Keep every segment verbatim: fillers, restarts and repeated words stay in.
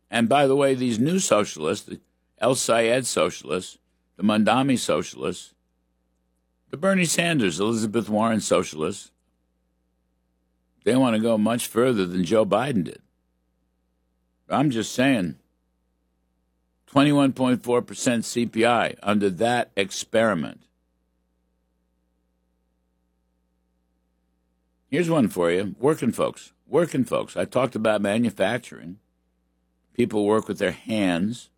And by the way, these new socialists, the El Sayed socialists, the Mandami socialists, the Bernie Sanders, Elizabeth Warren socialists, they want to go much further than Joe Biden did. I'm just saying, twenty-one point four percent C P I under that experiment. Here's one for you. Working folks. Working folks. I talked about manufacturing. People work with their hands.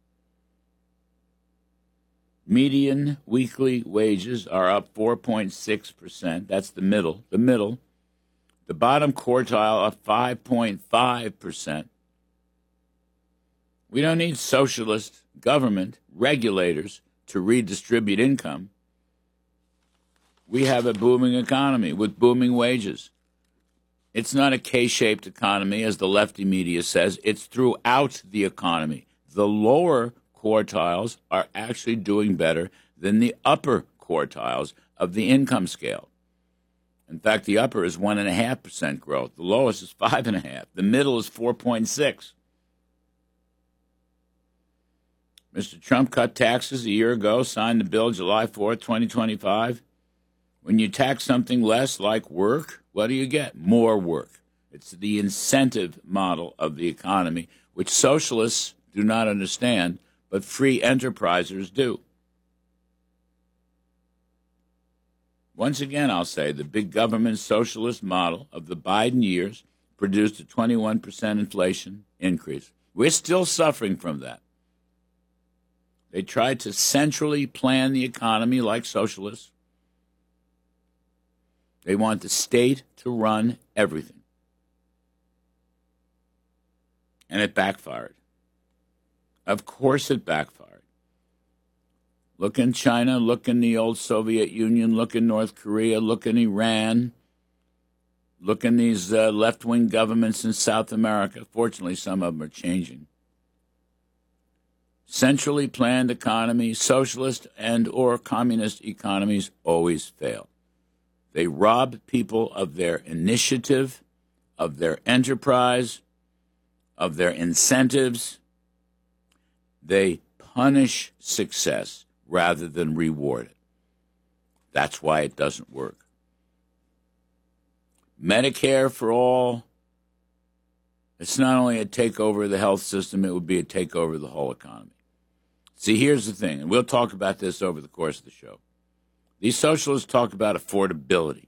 Median weekly wages are up four point six percent. That's the middle. The middle. The bottom quartile up five point five percent. We don't need socialist government regulators to redistribute income. We have a booming economy with booming wages. It's not a K-shaped economy, as the lefty media says. It's throughout the economy. The lower quartiles are actually doing better than the upper quartiles of the income scale. In fact, the upper is one point five percent growth. The lowest is five point five. The middle is four point six. Mister Trump cut taxes a year ago, signed the bill July fourth, twenty twenty-five. When you tax something less, like work, what do you get? More work. It's the incentive model of the economy, which socialists do not understand, but free enterprisers do. Once again, I'll say the big government socialist model of the Biden years produced a twenty-one percent inflation increase. We're still suffering from that. They tried to centrally plan the economy like socialists. They want the state to run everything. And it backfired. Of course it backfired. Look in China, look in the old Soviet Union, look in North Korea, look in Iran, look in these uh, left-wing governments in South America. Fortunately, some of them are changing. Centrally planned economies, socialist and or communist economies always fail. They rob people of their initiative, of their enterprise, of their incentives. They punish success rather than reward it. That's why it doesn't work. Medicare for all, it's not only a takeover of the health system, it would be a takeover of the whole economy. See, here's the thing, and we'll talk about this over the course of the show. These socialists talk about affordability.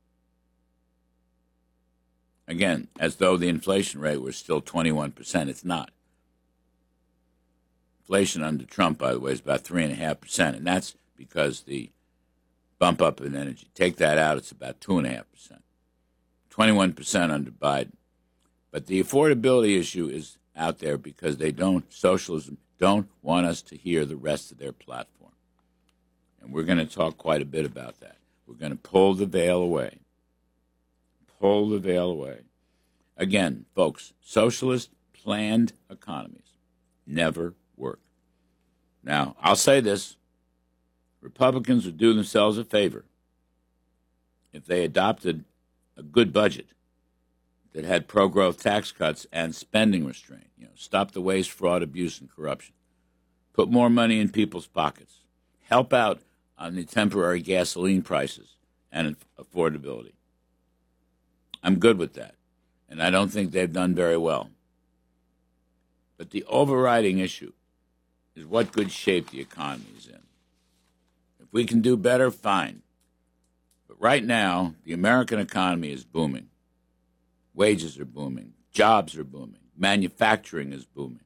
Again, as though the inflation rate was still twenty-one percent. It's not. Inflation under Trump, by the way, is about three point five percent, and that's because the bump up in energy. Take that out, it's about two point five percent. twenty-one percent under Biden. But the affordability issue is out there because they don't, socialism don't want us to hear the rest of their platform. And we're going to talk quite a bit about that. We're going to pull the veil away. Pull the veil away. Again, folks, socialist planned economies never work. Now, I'll say this. Republicans would do themselves a favor if they adopted a good budget that had pro-growth tax cuts and spending restraint. You know, stop the waste, fraud, abuse, and corruption. Put more money in people's pockets. Help out on the temporary gasoline prices and affordability. I'm good with that, and I don't think they've done very well. But the overriding issue is what good shape the economy is in. If we can do better, fine. But right now, the American economy is booming. Wages are booming. Jobs are booming. Manufacturing is booming.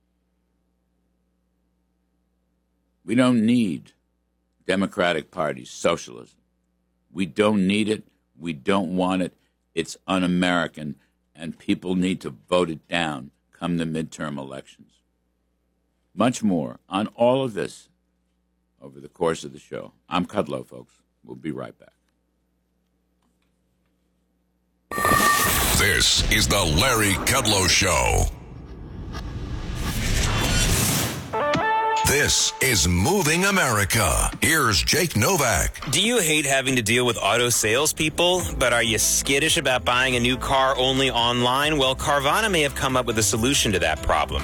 We don't need Democratic Party socialism. We don't need it. We don't want it. It's un-American, and people need to vote it down come the midterm elections. Much more on all of this over the course of the show. I'm Kudlow, folks. We'll be right back. This is the Larry Kudlow Show. This is Moving America. Here's Jake Novak. Do you hate having to deal with auto salespeople, but are you skittish about buying a new car only online? Well, Carvana may have come up with a solution to that problem.